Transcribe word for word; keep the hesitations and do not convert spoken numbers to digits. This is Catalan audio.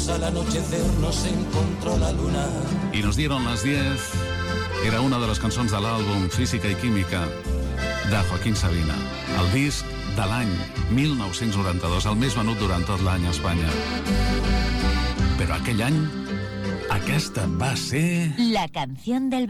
Al anochecer nos encontró la luna. Y nos dieron las diez. Era una de les cançons de l'àlbum Física i Química de Joaquín Sabina, el disc de l'any mil nou-cents noranta-dos, el més venut durant tot l'any a Espanya. Però aquell any, aquesta va ser... La canción del